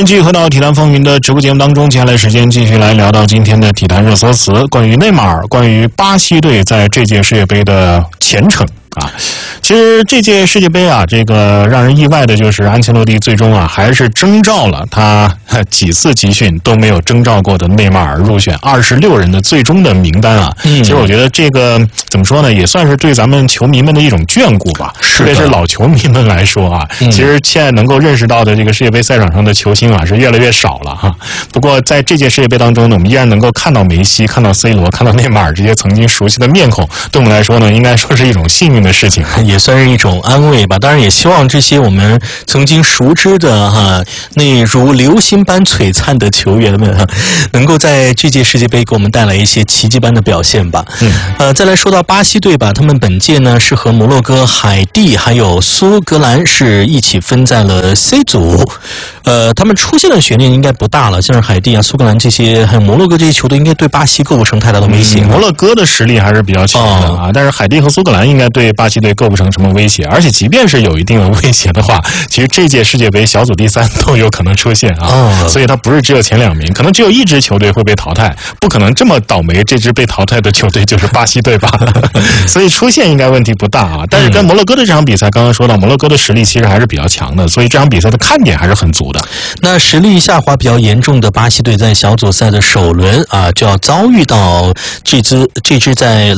迎继续回到体坛风云的直播节目当中，接下来时间继续来聊到今天的体坛热搜词，关于内马尔，关于巴西队在这届世界杯的前程。其实这届世界杯啊，这个让人意外的就是安切洛蒂最终啊还是征召了他几次集训都没有征召过的内马尔入选26人的最终的名单啊。其实我觉得这个怎么说呢，也算是对咱们球迷们的一种眷顾吧，特别是老球迷们来说啊，其实现在能够认识到的这个世界杯赛场上的球星啊是越来越少了哈。不过在这届世界杯当中呢，我们依然能够看到梅西、看到 C 罗、看到内马尔这些曾经熟悉的面孔，对我们来说呢，应该说是一种幸运的事情， 也算是一种安慰吧。当然也希望这些我们曾经熟知的那如流星般璀璨的球员们能够在这届世界杯给我们带来一些奇迹般的表现吧。再来说到巴西队吧，他们本届呢是和摩洛哥、海地还有苏格兰是一起分在了 C 组。他们出现的悬念应该不大了，像是海地啊、苏格兰这些还有摩洛哥这些球队应该对巴西构不成太大的威胁。 摩洛哥的实力还是比较强的啊，但是海地和苏格兰应该对巴西队构不成什么威胁，而且即便是有一定的威胁的话，其实这届世界杯小组第3都有可能出现啊，所以它不是只有前2名，可能只有1支球队会被淘汰，不可能这么倒霉，这支被淘汰的球队就是巴西队吧？所以出现应该问题不大啊。但是跟摩洛哥的这场比赛，刚刚说到摩洛哥的实力其实还是比较强的，所以这场比赛的看点还是很足的。 那实力下滑比较严重的巴西队在小组赛的首轮就要遭遇到这支在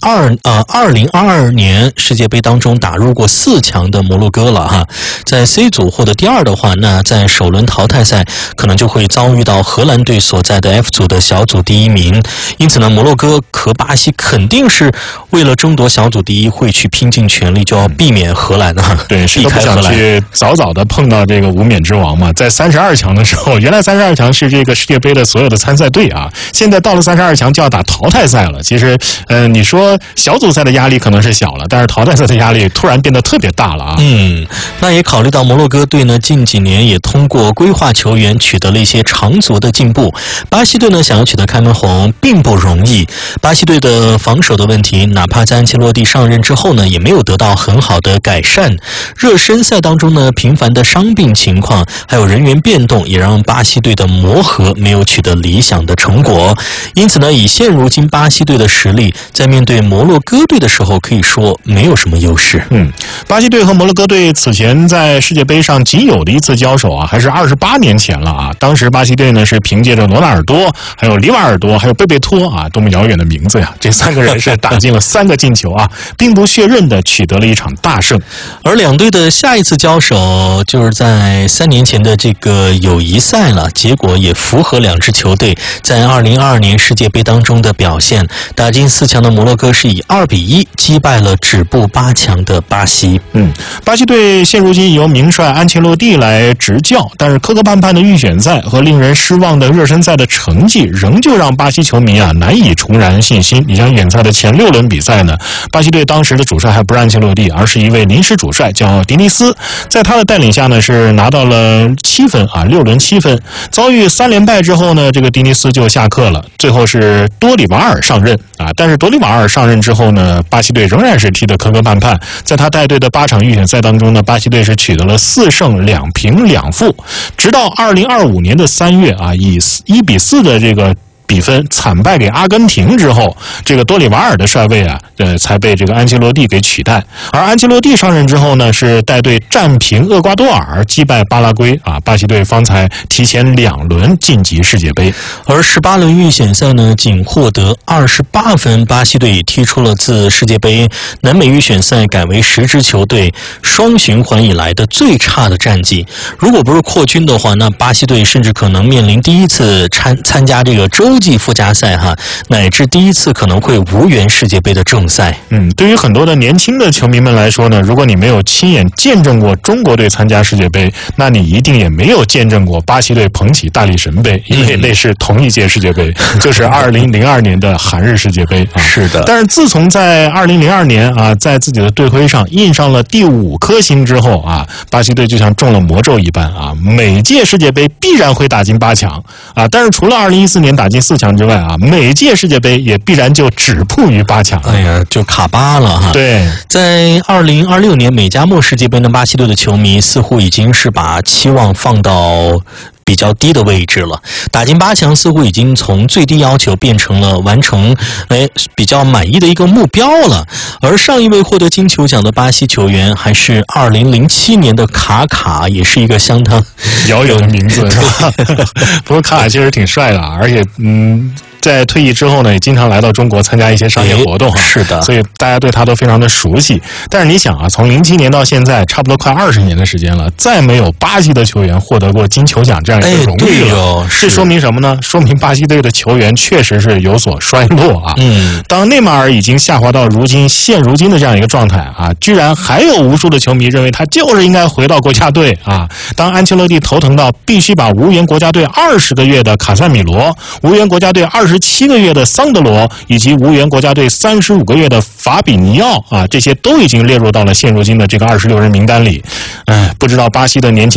2022年世界杯当中打入过4强的摩洛哥了哈。在 C 组获得第2的话，那在首轮淘汰赛可能就会遭遇到荷兰队所在的 F 组的小组第1名。因此呢，摩洛哥和巴西肯定是为了争夺小组第1会去拼尽全力，就要避免荷兰对，谁都不想去早早的碰到这个无冕之王嘛。在32强的时候，原来32强是这个世界杯的所有的参赛队啊，现在到了32强就要打淘汰赛了。其实你说小组赛的压力可能是小了，但是淘汰赛的压力突然变得特别大了啊。 那也考虑到摩洛哥队呢近几年也通过规划球员取得了一些长足的进步，巴西队呢想要取得开门红并不容易。巴西队的防守的问题，哪怕在安切洛蒂上任之后呢，也没有得到很好的改善。热身赛当中呢，频繁的伤病情况，还有人员变动，也让巴西队的磨合没有取得理想的成果。因此呢，以现如今巴西队的实力，在面对摩洛哥队的时候，可以说没有什么优势。 巴西队和摩洛哥队此前在世界杯上仅有的一次交手啊，还是28年前了啊。当时巴西队呢是凭借着罗纳尔多、还有里瓦尔多、还有贝贝托啊，多么遥远的名字呀！这3个人是打进了3个进球啊，兵不血刃的取得了一场大胜。 而两队的下一次交手就是在3年前的这个友谊赛了，结果也符合2支球队在2022年世界杯当中的表现。打进4强的摩洛哥是以2-1击败了止步8强的巴西。 巴西队现如今由名帅安切洛蒂来执教，但是磕磕绊绊的预选赛和令人失望的热身赛的成绩，仍旧让巴西球迷难以重燃信心。你像远赛的前6轮比赛呢，巴西队当时的主帅还不是安切洛蒂，而是一位临时主帅叫迪尼斯，在他的带领下呢是拿到了7分啊，6轮7分。遭遇3连败之后呢，这个迪尼斯就下课了，最后是多里瓦尔上任啊。但是多里瓦尔上任之后呢，巴西队仍然是踢得磕磕绊绊。在他带队的8场预选赛当中呢，巴西队是取得了4胜2平2负，直到2025年的3月啊，以1-4的这个比分惨败给阿根廷之后，这个多里瓦尔的帅位啊，才被这个安切洛蒂给取代。而安切洛蒂上任之后呢，是带队战平厄瓜多尔，击败巴拉圭啊，巴西队方才提前2轮晋级世界杯。 而18轮预选赛呢，仅获得28分，巴西队踢出了自世界杯南美预选赛改为10支球队双循环以来的最差的战绩。如果不是扩军的话，那巴西队甚至可能面临第1次参加这个洲际附加赛乃至第1次可能会无缘世界杯的正赛。 对于很多的年轻的球迷们来说呢，如果你没有亲眼见证过中国队参加世界杯，那你一定也没有见证过巴西队捧起大力神杯，因为那是同一届世界杯，就是2002年的韩日世界杯啊。 是的。 但是自从在2002年啊，在自己的队徽上印上了第5颗星之后啊，巴西队就像中了魔咒一般啊，每届世界杯必然会打进8强啊。但是除了2014年打进4强之外啊，每届世界杯也必然就止步于8强。 就卡巴了哈。 对， 在2026年美加墨世界杯的巴西队的球迷似乎已经是把期望放到比较低的位置了。打进8强似乎已经从最低要求变成了完成比较满意的一个目标了。而上一位获得金球奖的巴西球员还是2007年的卡卡，也是一个相当遥远的名字，是吧？不过卡卡其实挺帅的，而且在退役之后呢，也经常来到中国参加一些商业活动是的， 所以大家对他都非常的熟悉。但是你想啊，从07年到现在，差不多快20年的时间了，再没有巴西的球员获得过金球奖这样一个荣誉了。这说明什么呢？说明巴西队的球员确实是有所衰落啊。当内马尔已经下滑到现如今的这样一个状态啊，居然还有无数的球迷认为他就是应该回到国家队啊。当安切洛蒂头疼到必须把无缘国家队20个月的卡塞米罗、无缘国家队27个月的桑德罗以及无缘国家队35个月的法比尼奥啊，这些都已经列入到了现如今的这个26人名单里。不知道巴西的年轻